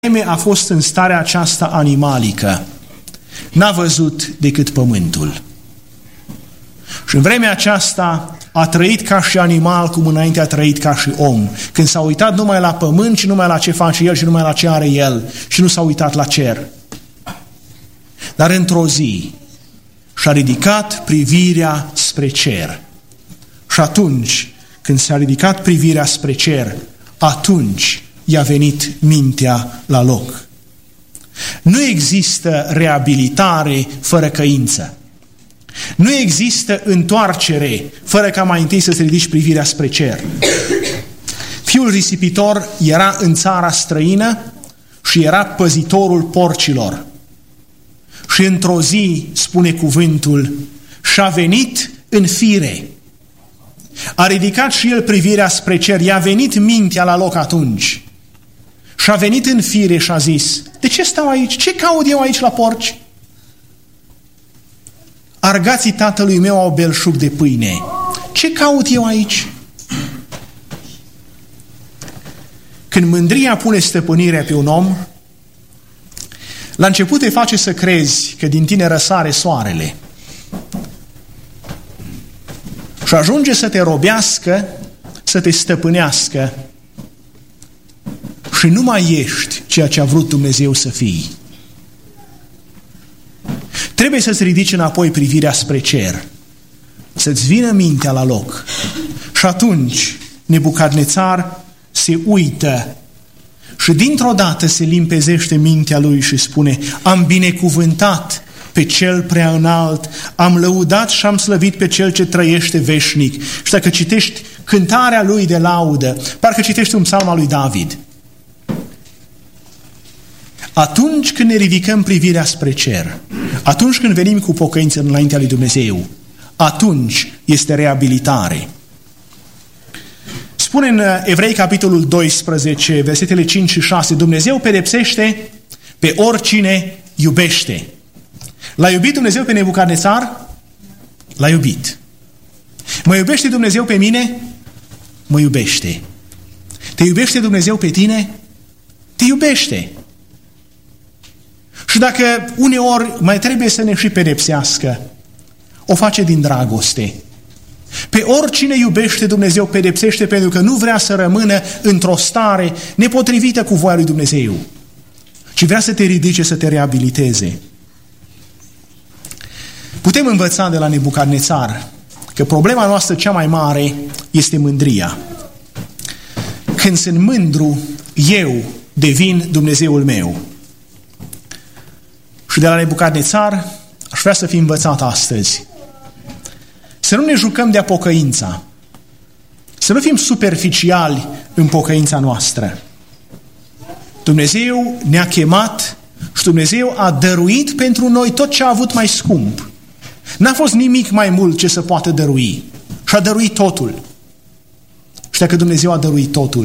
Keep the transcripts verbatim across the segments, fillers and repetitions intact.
A fost în starea aceasta animalică. N-a văzut decât pământul. Și în vremea aceasta a trăit ca și animal, cum înainte a trăit ca și om. Când s-a uitat numai la pământ și numai la ce face el și numai la ce are el. Și nu s-a uitat la cer. Dar într-o zi și-a ridicat privirea spre cer. Și atunci, când s-a ridicat privirea spre cer, atunci i-a venit mintea la loc. Nu există reabilitare fără căință. Nu există întoarcere fără ca mai întâi să-ți ridici privirea spre cer. Fiul risipitor era în țara străină și era păzitorul porcilor. Și într-o zi, spune cuvântul, și-a venit în fire. A ridicat și el privirea spre cer, i-a venit mintea la loc atunci. Și a venit în fire și a zis, de ce stau aici? Ce caut eu aici la porci? Argații tatălui meu au belșug de pâine. Ce caut eu aici? Când mândria pune stăpânirea pe un om, la început te face să crezi că din tine răsare soarele. Și ajunge să te robească, să te stăpânească și nu mai ești ceea ce a vrut Dumnezeu să fii. Trebuie să-ți ridici înapoi privirea spre cer, să-ți vină mintea la loc. Și atunci Nebucadnețar se uită și dintr-o dată se limpezește mintea lui și spune, am binecuvântat pe cel prea înalt, am lăudat și am slăvit pe cel ce trăiește veșnic. Și dacă citești cântarea lui de laudă, parcă citești un psalm al lui David. Atunci când ne ridicăm privirea spre cer, atunci când venim cu pocăință înaintea lui Dumnezeu, atunci este reabilitare. Spune în Evrei capitolul doisprezece, versetele cinci și șase, Dumnezeu pedepsește pe oricine iubește. L-a iubit Dumnezeu pe Nebucadnețar? L-a iubit. Mă iubește Dumnezeu pe mine? Mă iubește. Te iubește Dumnezeu pe tine? Te iubește. Și dacă uneori mai trebuie să ne și pedepsească, o face din dragoste. Pe oricine iubește Dumnezeu pedepsește pentru că nu vrea să rămână într-o stare nepotrivită cu voia lui Dumnezeu, ci vrea să te ridice, să te reabiliteze. Putem învăța de la Nebucadnețar că problema noastră cea mai mare este mândria. Când sunt mândru, eu devin Dumnezeul meu. Și de la Nebucadnețar aș vrea să fim învățat astăzi. Să nu ne jucăm de-a pocăința. Să nu fim superficiali în pocăința noastră. Dumnezeu ne-a chemat și Dumnezeu a dăruit pentru noi tot ce a avut mai scump. N-a fost nimic mai mult ce să poată dărui. Și a dăruit totul. Și dacă Dumnezeu a dăruit totul,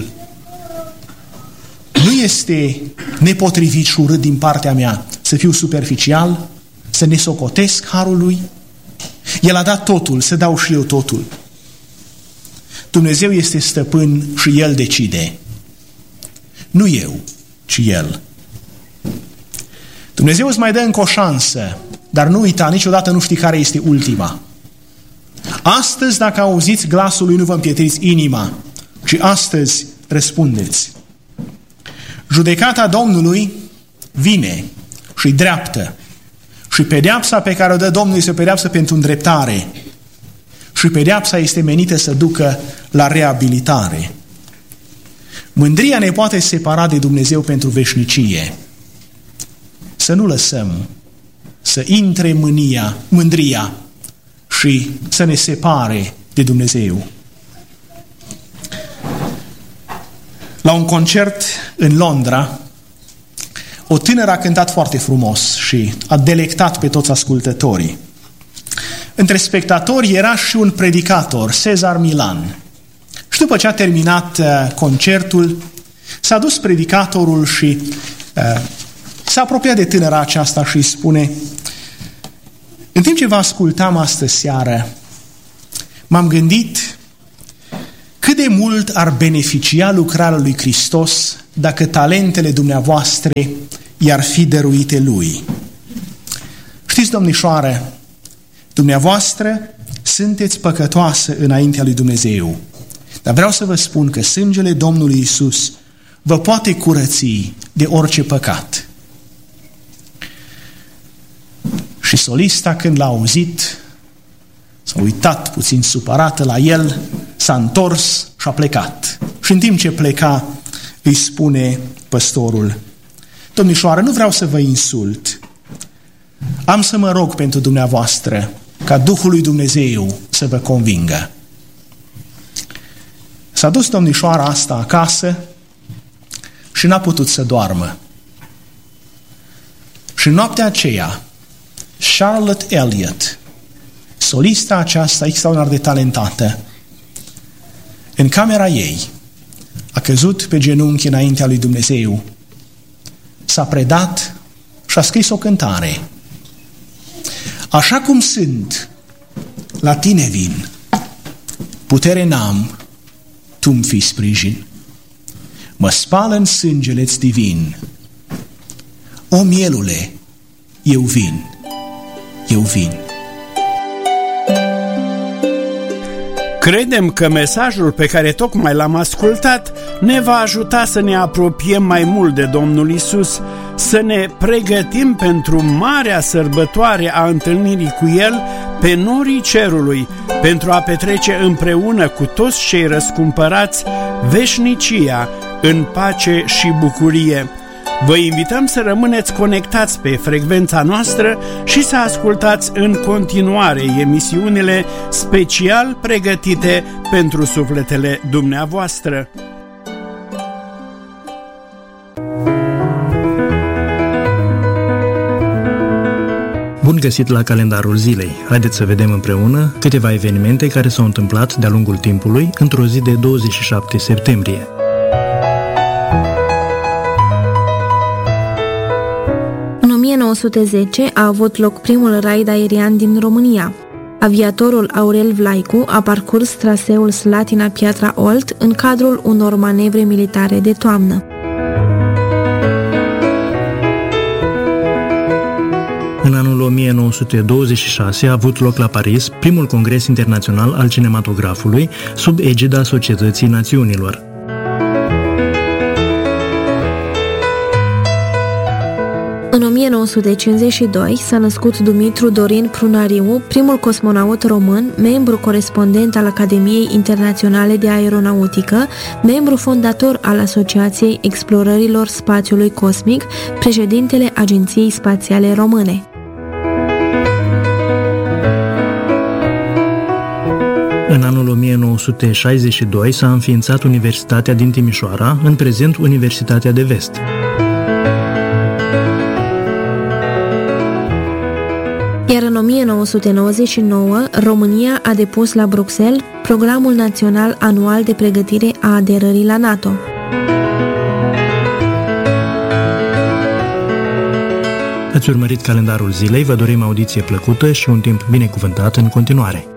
nu este nepotrivit și urât din partea mea să fiu superficial, să ne socotesc harul lui. El a dat totul, să dau și eu totul. Dumnezeu este stăpân și El decide. Nu eu, ci El. Dumnezeu îți mai dă încă o șansă, dar nu uita, niciodată nu știi care este ultima. Astăzi, dacă auziți glasul lui, nu vă împietriți inima, ci astăzi răspundeți. Judecata Domnului vine și dreaptă. Și pedeapsa pe care o dă Domnul este o pedeapsă pentru îndreptare. Și pedeapsa este menită să ducă la reabilitare. Mândria ne poate separa de Dumnezeu pentru veșnicie. Să nu lăsăm să intre mânia, mândria și să ne separe de Dumnezeu. La un concert în Londra, o tânără a cântat foarte frumos și a delectat pe toți ascultătorii. Între spectatori era și un predicator, Cezar Milan. Și după ce a terminat uh, concertul, s-a dus predicatorul și uh, s-a apropiat de tânăra aceasta și îi spune: în timp ce vă ascultam astă seară, m-am gândit cât de mult ar beneficia lucrarea lui Hristos dacă talentele dumneavoastră i-ar fi dăruite lui. Știți, domnișoare, dumneavoastră sunteți păcătoasă înaintea lui Dumnezeu. Dar vreau să vă spun că sângele Domnului Iisus vă poate curăți de orice păcat. Și solista, când l-a auzit, s-a uitat puțin supărată la el, s-a întors și a plecat. Și în timp ce pleca, îi spune păstorul: domnișoară, nu vreau să vă insult. Am să mă rog pentru dumneavoastră ca Duhul lui Dumnezeu să vă convingă. S-a dus domnișoara asta acasă și n-a putut să doarmă. Și noaptea aceea, Charlotte Elliott, solista aceasta extraordinar de talentată, în camera ei a căzut pe genunchi înaintea lui Dumnezeu, s-a predat și a scris o cântare. Așa cum sunt, la tine vin, putere n-am, tu-mi fii sprijin. Mă spală în sângele-ți divin. O mielule, eu vin, eu vin. Credem că mesajul pe care tocmai l-am ascultat ne va ajuta să ne apropiem mai mult de Domnul Isus, să ne pregătim pentru marea sărbătoare a întâlnirii cu El pe norii cerului, pentru a petrece împreună cu toți cei răscumpărați veșnicia în pace și bucurie. Vă invităm să rămâneți conectați pe frecvența noastră și să ascultați în continuare emisiunile special pregătite pentru sufletele dumneavoastră. Bun găsit la calendarul zilei! Haideți să vedem împreună câteva evenimente care s-au întâmplat de-a lungul timpului într-o zi de douăzeci și șapte septembrie. În o mie nouă sute zece a avut loc primul raid aerian din România. Aviatorul Aurel Vlaicu a parcurs traseul Slatina-Piatra Olt în cadrul unor manevre militare de toamnă. În anul o mie nouă sute douăzeci și șase a avut loc la Paris primul congres internațional al cinematografului sub egida Societății Națiunilor. În o mie nouă sute cincizeci și doi s-a născut Dumitru Dorin Prunariu, primul cosmonaut român, membru corespondent al Academiei Internaționale de Aeronautică, membru fondator al Asociației Explorărilor Spațiului Cosmic, președintele Agenției Spațiale Române. În anul o mie nouă sute șaizeci și doi s-a înființat Universitatea din Timișoara, în prezent Universitatea de Vest. Iar în o mie nouă sute nouăzeci și nouă, România a depus la Bruxelles Programul Național Anual de Pregătire a aderării la NATO. Ați urmărit calendarul zilei, vă dorim audiție plăcută și un timp binecuvântat în continuare.